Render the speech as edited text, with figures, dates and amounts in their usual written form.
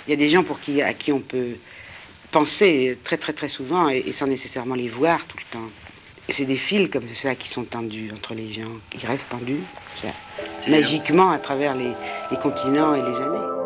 Il y a des gens à qui on peut penser très très très souvent et sans nécessairement les voir tout le temps. Et c'est des fils comme ça qui sont tendus entre les gens, qui restent tendus, ça, magiquement à travers les continents et les années.